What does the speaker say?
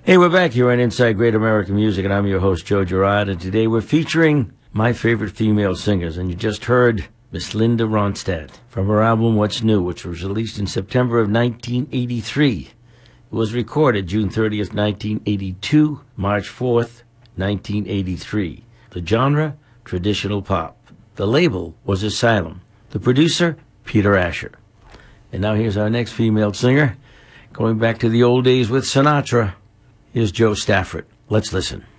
Hey, we're back here on Inside Great American Music, and I'm your host, Joe Girard, and today we're featuring my favorite female singers, and you just heard Miss Linda Ronstadt from her album What's New, which was released in September of 1983. It was recorded June 30th, 1982, March 4th, 1983. The genre, traditional pop. The label was Asylum. The producer, Peter Asher. And now here's our next female singer, going back to the old days with Sinatra. Here's Jo Stafford. Let's listen.